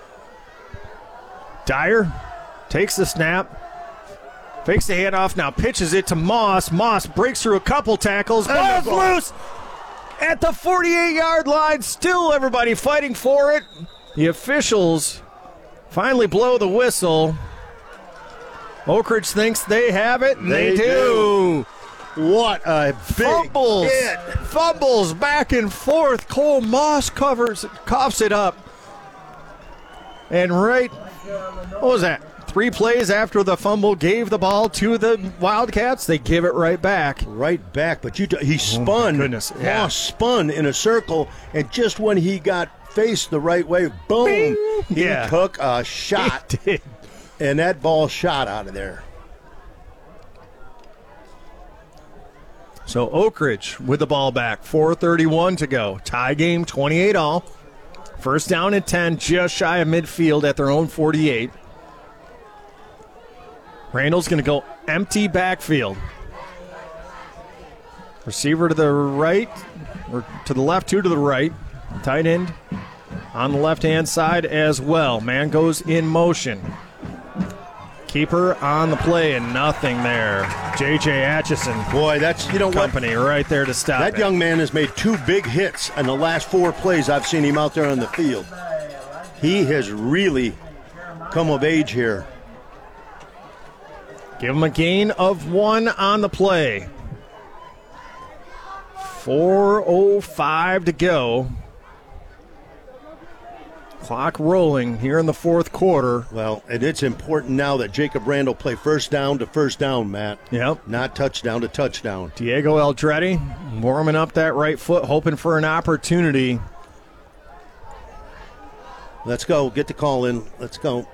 Dyer takes the snap. Fakes the handoff, now pitches it to Moss. Moss breaks through a couple tackles. Ball's loose at the forty-eight-yard line. Still everybody fighting for it. The officials finally blow the whistle. Oak Ridge thinks they have it, and they, they do. do. What a big Fumbles. hit. Fumbles back and forth. Cole Moss covers, coughs it up. And right, what was that? Three plays after the fumble gave the ball to the Wildcats, they give it right back. Right back, but you he spun. Oh, goodness. Yeah. Moss spun in a circle, and just when he got faced the right way, boom, Bing. he yeah. took a shot. He did. And that ball shot out of there. So Oak Ridge with the ball back, four thirty-one to go. Tie game, twenty-eight all. First down and ten, just shy of midfield at their own forty-eight. Randall's going to go empty backfield. Receiver to the right, or to the left, two to the right. Tight end on the left-hand side as well. Man goes in motion. Keeper on the play, and nothing there. J J Atchison. Boy, that's, you know company what? right there to stop That it. young man has made two big hits in the last four plays I've seen him out there on the field. He has really come of age here. Give him a gain of one on the play. four oh five to go. Clock rolling here in the fourth quarter. Well, and it's important now that Jacob Randall play first down to first down, Matt. Yep. Not touchdown to touchdown. Diego Eldretti warming up that right foot, hoping for an opportunity Let's go. Get the call in. Let's go.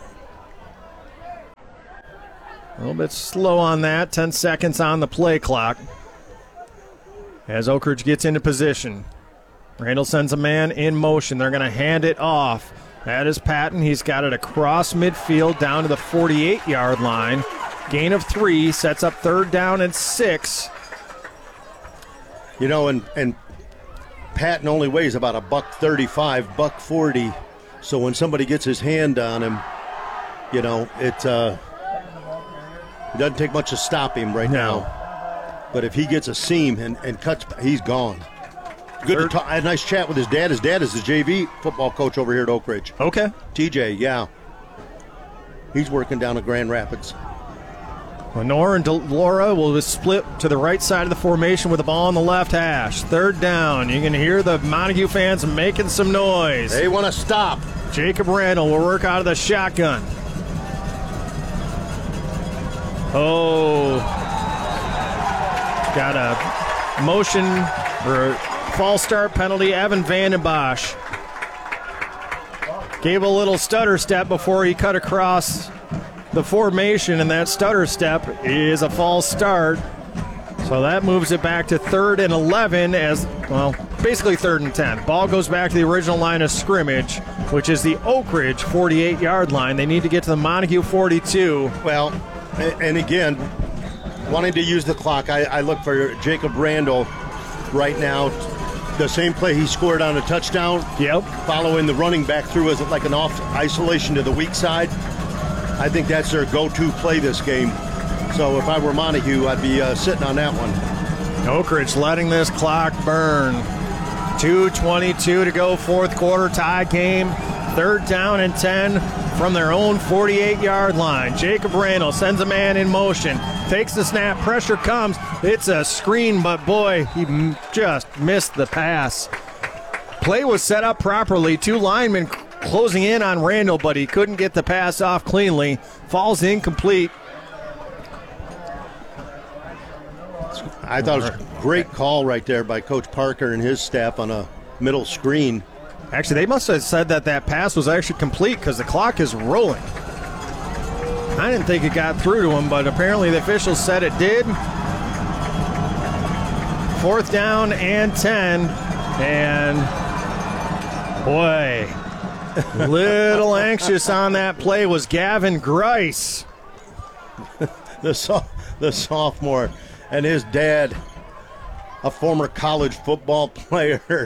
A little bit slow on that. ten seconds on the play clock. As Oak Ridge gets into position. Randall sends a man in motion. They're going to hand it off. That is Patton. He's got it across midfield down to the forty-eight-yard line. Gain of three. Sets up third down and six. You know, and, and Patton only weighs about a buck thirty-five, buck forty. So when somebody gets his hand on him, you know, it, uh, it doesn't take much to stop him right No. now. But if he gets a seam and, and cuts, he's gone. Good to talk. I had a nice chat with his dad. His dad is the J V football coach over here at Oak Ridge. Okay. T J, yeah. He's working down at Grand Rapids. Lenore and Delora will split to the right side of the formation with the ball on the left hash. Third down. You can hear the Montague fans making some noise. They want to stop. Jacob Randall will work out of the shotgun. Oh. Got a motion or a false start penalty. Evan Vandenbosch gave a little stutter step before he cut across the formation, and that stutter step is a false start. So that moves it back to third and eleven as, well, basically third and ten. Ball goes back to the original line of scrimmage, which is the Oak Ridge forty-eight-yard line. They need to get to the Montague forty-two. Well, and again, wanting to use the clock, I, I look for Jacob Randall right now. The same play he scored on a touchdown. Yep. Following the running back through as like an off isolation to the weak side. I think that's their go-to play this game. So if I were Montague, I'd be uh, sitting on that one. Oak Ridge letting this clock burn. two twenty-two to go, fourth quarter tie game. Third down and ten from their own forty-eight-yard line. Jacob Randall sends a man in motion. Takes the snap. Pressure comes. It's a screen, but boy, he m- just missed the pass. Play was set up properly. Two linemen closing in on Randall, but he couldn't get the pass off cleanly. Falls incomplete. I thought it was a great call right there by Coach Parker and his staff on a middle screen. Actually, they must have said that that pass was actually complete because the clock is rolling. I didn't think it got through to him, but apparently the officials said it did. Fourth down and ten. And, boy, little anxious on that play was Gavin Grice. the, so- the sophomore and his dad, a former college football player.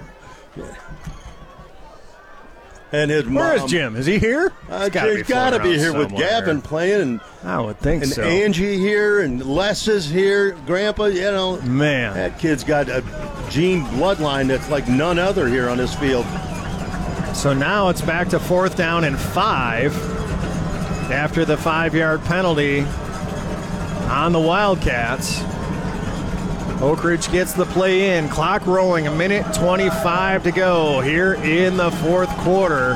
And his mom. Where is Jim? Is he here? Uh, He's gotta he's be got to floating be here around with somewhere. Gavin playing, and, I would think and so. Angie here, and Les is here, Grandpa, you know. Man. That kid's got a gene bloodline that's like none other here on this field. So now it's back to fourth down and five after the five-yard penalty on the Wildcats. Oak Ridge gets the play in. Clock rolling, a minute twenty-five to go here in the fourth quarter.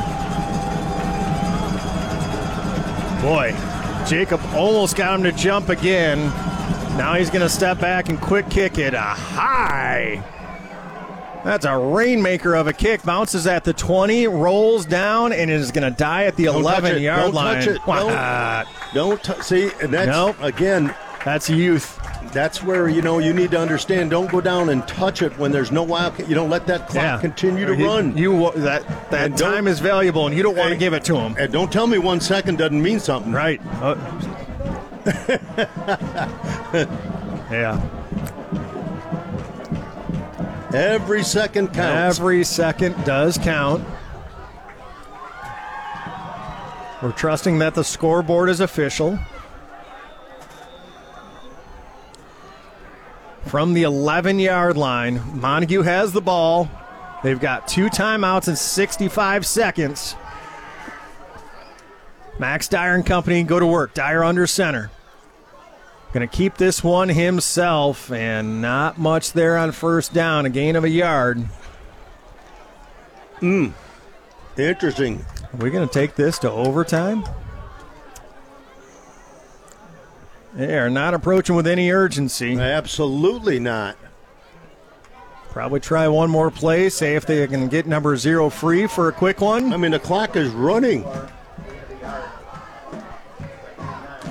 Boy, Jacob almost got him to jump again. Now he's going to step back and quick kick it. A high. That's a rainmaker of a kick. Bounces at the twenty, rolls down, and is going to die at the eleven-yard line. Don't touch it. What? Don't, don't t- see, and that's, Nope. again, That's youth. that's where, you know, you need to understand, don't go down and touch it when there's no wild. You don't let that clock Yeah. continue to You- run. You that that And don't- time is valuable, and you don't want to Hey, give it to him. And don't tell me one second doesn't mean something. Right. Uh, yeah. Every second counts. Every second does count. We're trusting that the scoreboard is official. From the eleven-yard line, Montague has the ball. They've got two timeouts in sixty-five seconds. Max Dyer and company go to work. Dyer under center. Going to keep this one himself, and not much there on first down. A gain of a yard. Interesting. Are we going to take this to overtime? They are not approaching with any urgency. Absolutely not. Probably try one more play, say if they can get number zero free for a quick one. I mean, the clock is running.